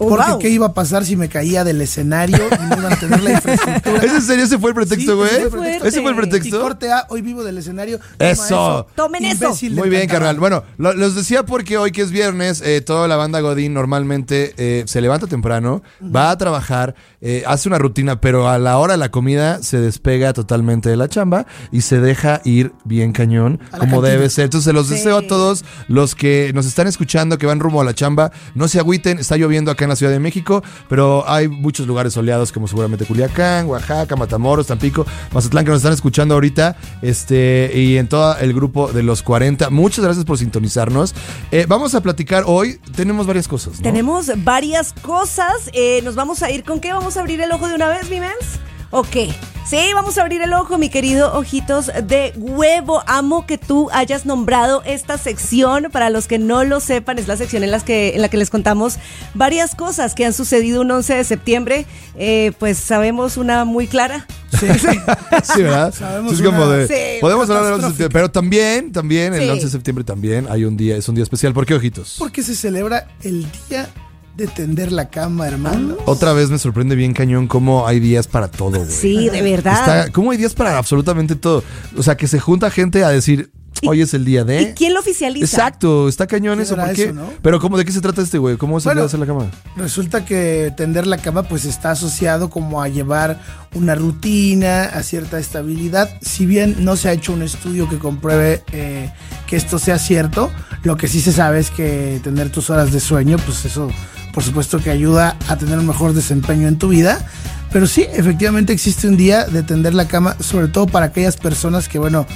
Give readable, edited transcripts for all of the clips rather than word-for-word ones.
Porque wow. qué iba a pasar si me caía del escenario y no iban a tener la infraestructura. ¿Es en serio? ¿Ese fue el pretexto, güey? Sí, ese fue el pretexto. ¿Ese fue el Y pretexto? corte A, hoy vivo del escenario. Eso. Tomen eso. Imbécil Muy de bien, Cantabria. carnal. Bueno, los decía porque hoy que es viernes, toda la banda Godín normalmente se levanta temprano, va a trabajar, hace una rutina, pero a la hora de la comida se despega totalmente de la chamba y se deja ir bien cañón, A la como cantina. debe ser. Entonces se los deseo a todos los que nos están escuchando, que van rumbo a la chamba. No se agüiten, está lloviendo acá en la Ciudad de México, pero hay muchos lugares soleados como seguramente Culiacán, Oaxaca, Matamoros, Tampico, Mazatlán, que nos están escuchando ahorita, y en todo el grupo de los 40. Muchas gracias por sintonizarnos. Vamos a platicar hoy, tenemos varias cosas, ¿no? Tenemos varias cosas. Nos vamos a ir, ¿con qué? ¿Vamos a abrir el ojo de una vez, mi mens? ¿O qué? Sí, vamos a abrir el ojo, mi querido Ojitos de Huevo. Amo que tú hayas nombrado esta sección. Para los que no lo sepan, es la sección en la que les contamos varias cosas que han sucedido un 11 de septiembre. Pues sabemos una muy clara. Sí, Sí, ¿verdad? Sabemos Es como una- de, Sí, podemos hablar del 11 de septiembre, pero también Sí. el 11 de septiembre también hay un día, es un día especial. ¿Por qué, Ojitos? Porque se celebra el día de tender la cama, hermano. Otra vez me sorprende bien cañón cómo hay días para todo, güey. Sí, de verdad. ¿Cómo hay días para absolutamente todo? O sea, que se junta gente a decir, hoy es el día ¿Y de... quién lo oficializa? Exacto, está cañón ¿Qué eso, será ¿por qué? eso, no? Pero ¿cómo, de qué se trata este güey? ¿Cómo se Bueno, puede hacer la cama? Resulta que tender la cama pues está asociado como a llevar una rutina, a cierta estabilidad. Si bien no se ha hecho un estudio que compruebe que esto sea cierto, lo que sí se sabe es que tener tus horas de sueño, pues eso por supuesto que ayuda a tener un mejor desempeño en tu vida. Pero sí, efectivamente existe un día de tender la cama, sobre todo para aquellas personas que, bueno,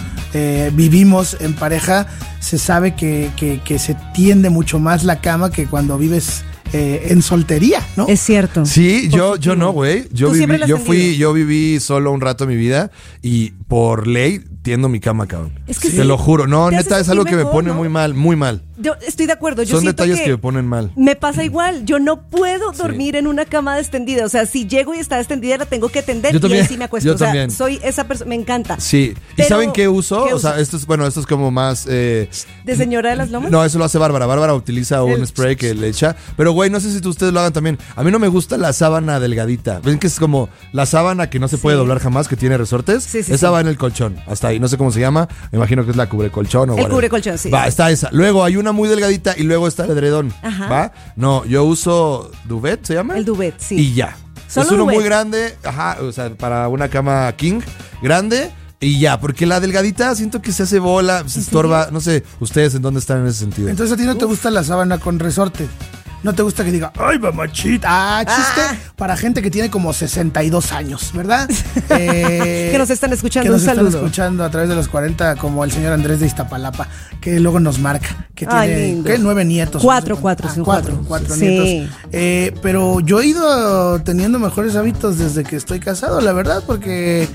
vivimos en pareja. Se sabe que se tiende mucho más la cama que cuando vives en soltería, ¿no? Es cierto. Sí, yo no, güey. Tú siempre la has tendido. Yo viví solo un rato de mi vida y por ley tiendo mi cama, cabrón. Es que Te sí. lo juro. No, Te hace neta, es algo que sentir me mejor, pone ¿no? muy mal, muy mal. Yo estoy de acuerdo. Yo Son siento detalles que me ponen mal. Me pasa igual. Yo no puedo dormir en una cama extendida. O sea, si llego y está extendida, la tengo que tender Yo y también, ahí sí me acuesto. yo o sea, también. soy esa persona. Me encanta. Sí. ¿Y Pero, saben qué uso? ¿qué O sea, usas? esto es como más... ¿De señora de las lomas? No, eso lo hace Bárbara. Bárbara utiliza un El- spray que le echa. Pero, güey, no sé si ustedes lo hagan también. A mí no me gusta la sábana delgadita. ¿Ven que es como la sábana que no se puede doblar jamás, que tiene resortes? Sí, sí, esa sí. va en el colchón. Hasta ahí. No sé cómo se llama. Me imagino que es la cubrecolchón o El whatever. cubrecolchón, sí. Va, está esa. Luego hay una muy delgadita y luego está el edredón. Ajá. ¿Va? No, yo uso duvet, ¿se llama? El duvet, sí. Y ya. Solo es uno duvet. muy grande. Ajá, o sea, para una cama king grande. Y ya, porque la delgadita siento que se hace bola, se estorba. No sé, ustedes en dónde están en ese sentido. Entonces a ti no te gusta la sábana con resorte. No te gusta que diga, ay, mamachita. Chiste para gente que tiene como 62 años, ¿verdad? Que nos están escuchando, que nos un están saludo. escuchando a través de los 40, como el señor Andrés de Iztapalapa, que luego nos marca, que Ay, tiene lindo. ¿qué? 9 nietos. Cuatro, No sé cuatro, cuántos. son Cuatro cuatro. Sí. nietos. Pero yo he ido teniendo mejores hábitos desde que estoy casado, la verdad, porque...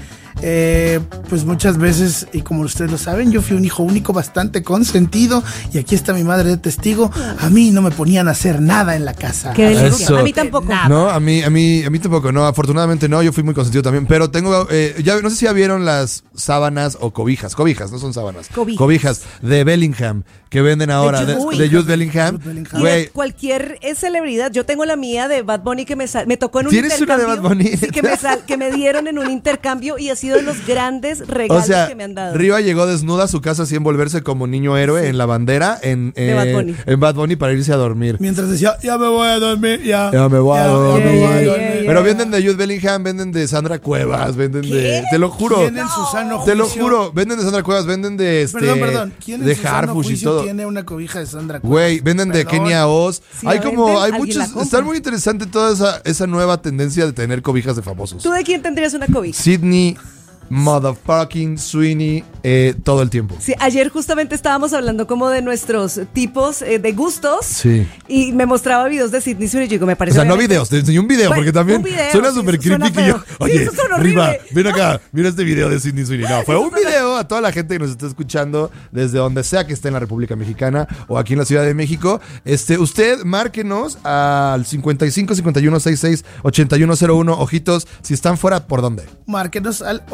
pues muchas veces, y como ustedes lo saben, yo fui un hijo único bastante consentido, y aquí está mi madre de testigo. A mí no me ponían a hacer nada en la casa. Qué delicia. Eso. A mí tampoco. No, a mí tampoco, no, afortunadamente no, yo fui muy consentido también, pero tengo, ya no sé si ya vieron las sábanas o cobijas, no son sábanas, Cobijas. de Bellingham, que venden ahora, Jude de Bellingham. Jude Bellingham, Jude Bellingham. Y güey, de cualquier celebridad. Yo tengo la mía de Bad Bunny que me tocó en un ¿Tienes una de intercambio. Bad Bunny? Sí, que me dieron en un intercambio y ha sido de los grandes regalos o sea, que me han dado. Riva llegó desnuda a su casa sin envolverse como niño héroe en la bandera De Bad Bunny. en Bad Bunny para irse a dormir. Mientras decía, ya me voy a dormir, ya. Ya me voy a dormir. me voy a Yeah, dormir. yeah, yeah. Pero venden de Jude Bellingham, venden de Sandra Cuevas, venden de... Te lo juro. ¿Quién en su sano Te lo juicio- juro, venden de Sandra Cuevas, venden de Perdón. ¿Quién en de su sano Harfush y juicio todo. tiene una cobija de Sandra Cuevas? Güey, venden de Perdón. Kenia Oz. Si hay la como, venden, hay alguien la muchos, compra. está muy interesante toda esa nueva tendencia de tener cobijas de famosos. ¿Tú de quién tendrías una cobija? Sydney, motherfucking Sweeney, todo el tiempo. Sí, ayer justamente estábamos hablando como de nuestros tipos de gustos. Sí. Y me mostraba videos de Sydney Sweeney y yo digo, me O parece... sea, no obviamente- videos, te enseñé un video, Bueno, porque también un video, suena sí, súper suena creepy que yo, feo. Sí, oye, eso suena horrible. Riva, ven acá, mira este video de Sydney Sweeney. No, fue un video a toda la gente que nos está escuchando desde donde sea que esté en la República Mexicana o aquí en la Ciudad de México. Usted márquenos al 55 51 66 8101, ojitos, si están fuera, ¿por dónde? Márquenos al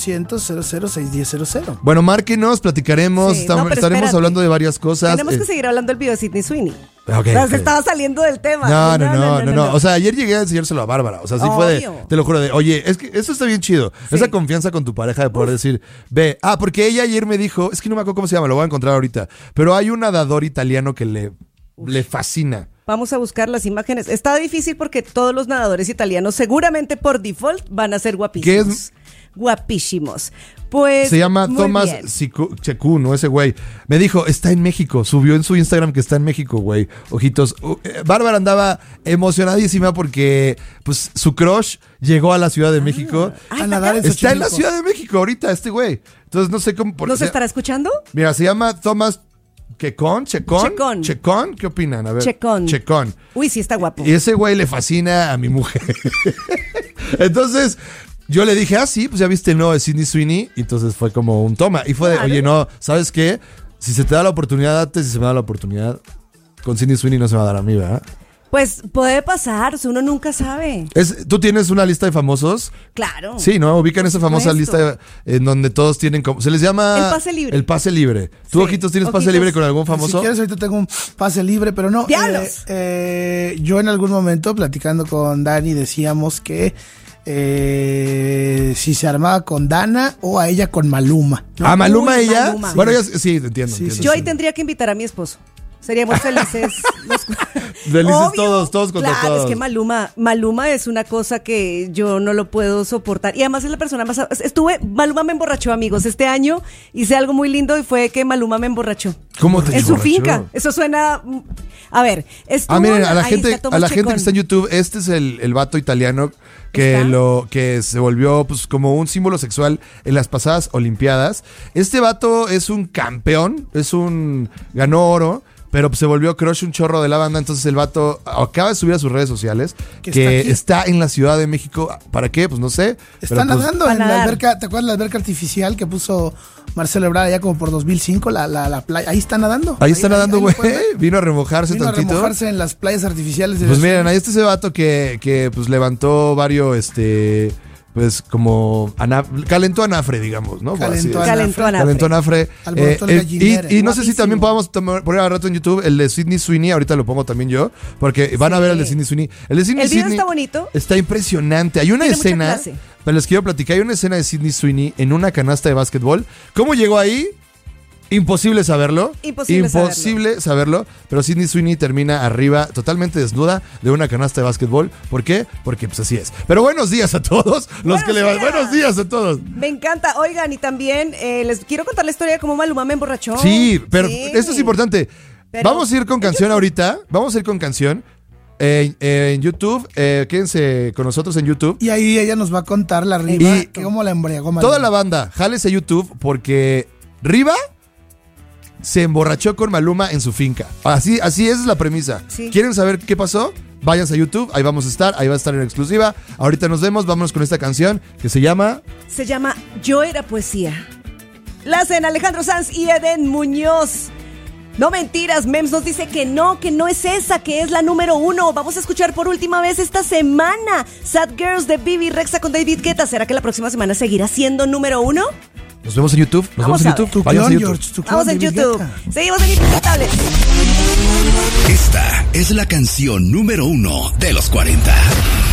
800-00-6100. Bueno, márquenos, platicaremos, Sí, no, pero estaremos espérate. hablando de varias cosas. Tenemos que seguir hablando del video de Sydney Sweeney. Ok, O sea, ok. se estaba saliendo del tema. No. O sea, ayer llegué a enseñárselo a Bárbara. O sea, sí fue Obvio. te lo juro, oye, es que eso está bien chido. Sí. Esa confianza con tu pareja de poder decir, ve, porque ella ayer me dijo, es que no me acuerdo cómo se llama, lo voy a encontrar ahorita. Pero hay un nadador italiano que le fascina. Vamos a buscar las imágenes. Está difícil porque todos los nadadores italianos seguramente por default van a ser guapísimos. ¿Qué es? Guapísimos. Pues Se llama muy Tomás bien. Chekú, ¿no? Ese güey. Me dijo, está en México. Subió en su Instagram que está en México, güey. Ojitos. Bárbara andaba emocionadísima porque pues su crush llegó a la Ciudad de México. Ay, A nadar en Está en la Xochimilco. Ciudad de México ahorita, este güey. Entonces no sé cómo. ¿Nos estará escuchando? Mira, se llama Tomás Checón. Checón. ¿Qué opinan? A ver. Checón. Uy, sí está guapo. Y ese güey le fascina a mi mujer. Entonces, yo le dije, sí, pues ya viste el nuevo de Sydney Sweeney. Y entonces fue como un toma. Y fue de, Claro. oye, no, ¿sabes qué? Si se te da la oportunidad, date. Si se me da la oportunidad, con Sydney Sweeney no se me va a dar a mí, ¿verdad? Pues puede pasar, uno nunca sabe. ¿Tú tienes una lista de famosos? Claro. Sí, ¿no? Ubican esa famosa supuesto. lista en donde todos tienen como... Se les llama... El pase libre. El pase libre. ¿Tú, Sí. Ojitos, tienes pase Ojitos. libre con algún famoso? Si quieres, ahorita tengo un pase libre, pero no. ¡Diablos! Yo en algún momento, platicando con Dani, decíamos que si se armaba con Dana o a ella con Maluma. ¿no? ¿A Maluma Uy, ella? Maluma. Bueno, ya sí, te entiendo. Sí, entiendo. sí, Yo ahí tendría que invitar a mi esposo. Seríamos felices. Felices Obvio. todos contra claro, todos. es que Maluma es una cosa que yo no lo puedo soportar. Y además es la persona más... Maluma me emborrachó, amigos. Este año hice algo muy lindo y fue que Maluma me emborrachó. ¿Cómo te En su emborrachó? finca. Eso suena... A ver, Miren, a la ahí gente, está Tomás a la gente Checón. que está en YouTube, este es el vato italiano ¿Está? que se volvió pues como un símbolo sexual en las pasadas Olimpiadas. Este vato es un campeón, ganó oro. Pero pues, se volvió crush un chorro de la banda. Entonces el vato acaba de subir a sus redes sociales Que que está aquí. está en la Ciudad de México. ¿Para qué? Pues no sé. Está Pero, pues, nadando a en la nadar. alberca. ¿Te acuerdas la alberca artificial que puso Marcelo Ebrard allá como por 2005? La playa. Ahí está nadando. Ahí está nadando, lo güey. pueden ver. Vino a remojarse Vino a tantito. remojarse en las playas artificiales de Pues la miren, ciudad. ahí está ese vato que pues levantó varios, pues como calentó anafre, digamos, ¿no? Por así Calentó decirlo. Calentó a Nafre. Calentó anafre. Alborotó el gallinero. Y no sé si Guapísimo. también podamos poner al rato en YouTube el de Sydney Sweeney, ahorita lo pongo también yo, porque van a Sí. ver el de Sydney Sweeney. El de Sydney El video Sweeney está bonito. Está impresionante. Hay una Tiene mucha escena, clase. pero les quiero platicar, hay una escena de Sydney Sweeney en una canasta de básquetbol. ¿Cómo llegó ahí? Imposible saberlo. Imposible saberlo. Pero Sydney Sweeney termina arriba, totalmente desnuda, de una canasta de básquetbol. ¿Por qué? Porque pues así es. Pero buenos días a todos. Buenos días a todos. Me encanta. Oigan, y también les quiero contar la historia de cómo Maluma me emborrachó. Sí, pero Sí. esto es importante. Pero- Vamos a ir con canción ahorita. Vamos a ir con canción. En YouTube, quédense con nosotros en YouTube. Y ahí ella nos va a contar la riva, Y- que cómo la embriagó Maluma. Toda la banda, jálese a YouTube porque Riva se emborrachó con Maluma en su finca. Así es la premisa. Sí. ¿Quieren saber qué pasó? Váyanse a YouTube, ahí vamos a estar, ahí va a estar en exclusiva. Ahorita nos vemos, vámonos con esta canción que se llama... Se llama Yo era poesía. La hacen Alejandro Sanz y Eden Muñoz. No mentiras, Mems nos dice que no es esa, que es la número 1. Vamos a escuchar por última vez esta semana Sad Girls de Bibi Rexha con David Guetta. ¿Será que la próxima semana seguirá siendo número 1? Nos vemos en YouTube, nos Vamos vemos en a ver. YouTube. Tu Váyanse a clon, YouTube. George, tu clon, Vamos en David YouTube. Guetta. Seguimos en Infiltrables. Esta es la canción número 1 de los 40.